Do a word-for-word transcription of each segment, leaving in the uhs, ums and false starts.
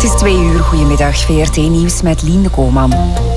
is twee uur. Goedemiddag, V R T-nieuws met Lien de Koolman.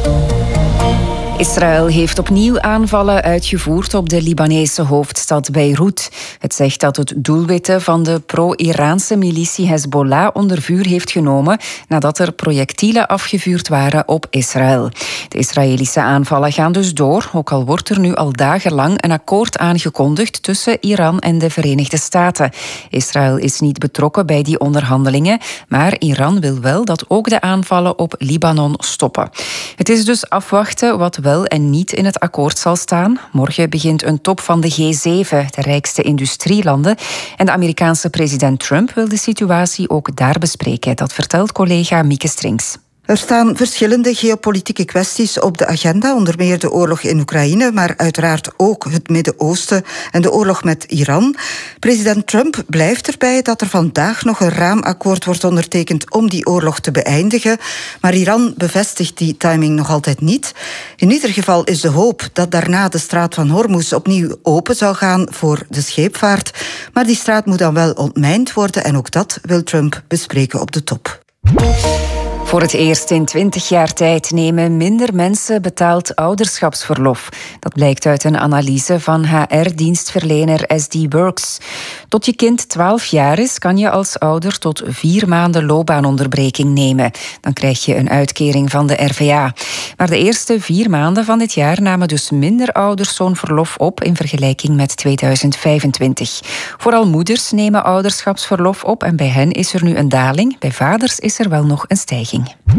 Israël heeft opnieuw aanvallen uitgevoerd op de Libanese hoofdstad Beirut. Het zegt dat het doelwitten van de pro-Iraanse militie Hezbollah onder vuur heeft genomen nadat er projectielen afgevuurd waren op Israël. De Israëlische aanvallen gaan dus door, ook al wordt er nu al dagenlang een akkoord aangekondigd tussen Iran en de Verenigde Staten. Israël is niet betrokken bij die onderhandelingen, maar Iran wil wel dat ook de aanvallen op Libanon stoppen. Het is dus afwachten wat wel en niet in het akkoord zal staan. Morgen begint een top van de G zeven, de rijkste industrielanden. En de Amerikaanse president Trump wil de situatie ook daar bespreken. Dat vertelt collega Mieke Strings. Er staan verschillende geopolitieke kwesties op de agenda, onder meer de oorlog in Oekraïne, maar uiteraard ook het Midden-Oosten en de oorlog met Iran. President Trump blijft erbij dat er vandaag nog een raamakkoord wordt ondertekend om die oorlog te beëindigen, maar Iran bevestigt die timing nog altijd niet. In ieder geval is de hoop dat daarna de straat van Hormuz opnieuw open zou gaan voor de scheepvaart, maar die straat moet dan wel ontmijnd worden en ook dat wil Trump bespreken op de top. Voor het eerst in twintig jaar tijd nemen minder mensen betaald ouderschapsverlof. Dat blijkt uit een analyse van H R-dienstverlener S D Works. Tot je kind twaalf jaar is, kan je als ouder tot vier maanden loopbaanonderbreking nemen. Dan krijg je een uitkering van de R V A. Maar de eerste vier maanden van dit jaar namen dus minder ouders zo'n verlof op in vergelijking met tweeduizend vijfentwintig. Vooral moeders nemen ouderschapsverlof op en bij hen is er nu een daling. Bij vaders is er wel nog een stijging.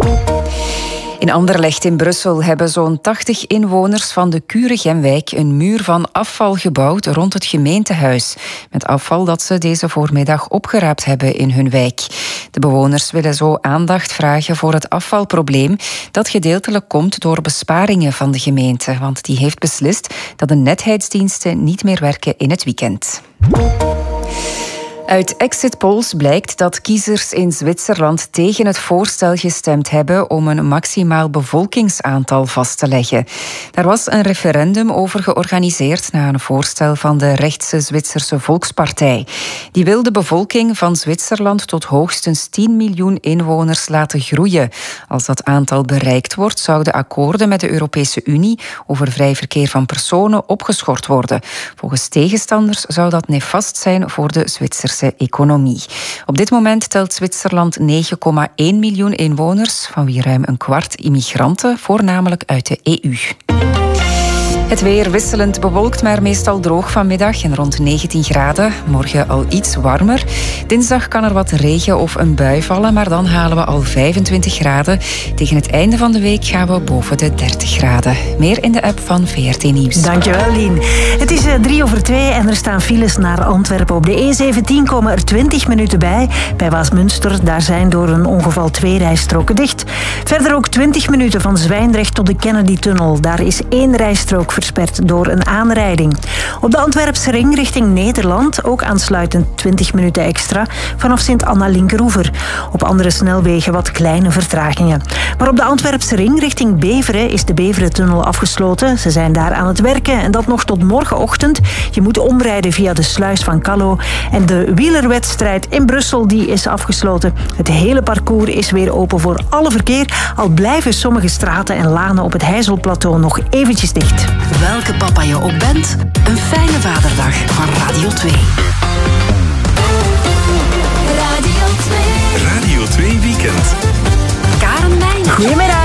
In Anderlecht in Brussel hebben zo'n tachtig inwoners van de Kuregem-wijk een muur van afval gebouwd rond het gemeentehuis. Met afval dat ze deze voormiddag opgeraapt hebben in hun wijk. De bewoners willen zo aandacht vragen voor het afvalprobleem dat gedeeltelijk komt door besparingen van de gemeente. Want die heeft beslist dat de netheidsdiensten niet meer werken in het weekend. Uit exit polls blijkt dat kiezers in Zwitserland tegen het voorstel gestemd hebben om een maximaal bevolkingsaantal vast te leggen. Daar was een referendum over georganiseerd na een voorstel van de rechtse Zwitserse Volkspartij. Die wil de bevolking van Zwitserland tot hoogstens tien miljoen inwoners laten groeien. Als dat aantal bereikt wordt, zouden akkoorden met de Europese Unie over vrij verkeer van personen opgeschort worden. Volgens tegenstanders zou dat nefast zijn voor de Zwitserse economie. Op dit moment telt Zwitserland negen komma één miljoen inwoners, van wie ruim een kwart immigranten, voornamelijk uit de E U. Het weer wisselend bewolkt, maar meestal droog vanmiddag en rond negentien graden. Morgen al iets warmer. Dinsdag kan er wat regen of een bui vallen, maar dan halen we al vijfentwintig graden. Tegen het einde van de week gaan we boven de dertig graden. Meer in de app van V R T Nieuws. Dankjewel, Lien. Het is drie over twee en er staan files naar Antwerpen. Op de E zeventien komen er twintig minuten bij. Bij Waasmunster, daar zijn door een ongeval twee rijstroken dicht. Verder ook twintig minuten van Zwijndrecht tot de Kennedy-tunnel. Daar is één rijstrook versperd door een aanrijding. Op de Antwerpse ring richting Nederland ook aansluitend twintig minuten extra vanaf Sint-Anna-Linkeroever. Op andere snelwegen wat kleine vertragingen. Maar op de Antwerpse ring richting Beveren is de Beverentunnel afgesloten. Ze zijn daar aan het werken en dat nog tot morgenochtend. Je moet omrijden via de sluis van Callo. En de wielerwedstrijd in Brussel die is afgesloten. Het hele parcours is weer open voor alle verkeer. Al blijven sommige straten en lanen op het Heizelplateau nog eventjes dicht. Welke papa je ook bent, een fijne vaderdag van Radio twee. Radio twee. Radio twee Weekend. Karen Meijner. Goedemiddag.